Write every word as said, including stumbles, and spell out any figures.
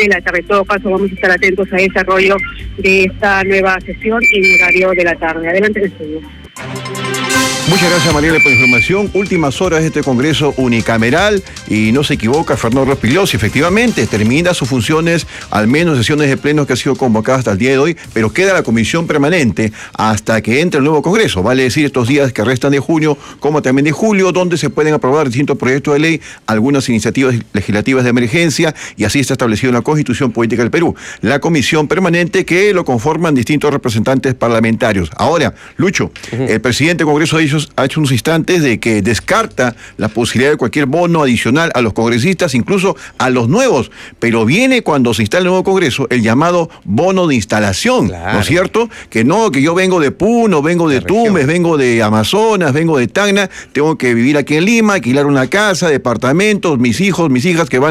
de la tarde. En todo caso, vamos a estar atentos al desarrollo de esta nueva sesión en horario de la tarde. Adelante, el estudio. Muchas gracias, Mariela, por la información. Últimas horas de este Congreso unicameral y no se equivoca Fernando Rospigliosi. Efectivamente, termina sus funciones, al menos sesiones de plenos que han sido convocadas hasta el día de hoy, pero queda la comisión permanente hasta que entre el nuevo Congreso. Vale decir, estos días que restan de junio, como también de julio, donde se pueden aprobar distintos proyectos de ley, algunas iniciativas legislativas de emergencia, y así está establecido en la Constitución Política del Perú. La comisión permanente que lo conforman distintos representantes parlamentarios. Ahora, Lucho, uh-huh. el presidente del Congreso ha dicho ha hecho unos instantes de que descarta la posibilidad de cualquier bono adicional a los congresistas, incluso a los nuevos, pero viene cuando se instale el nuevo Congreso el llamado bono de instalación, claro. ¿no es cierto? Que no, que yo vengo de Puno, vengo de Tumbes, vengo de Amazonas, vengo de Tacna, tengo que vivir aquí en Lima, alquilar una casa, departamentos, mis hijos, mis hijas que van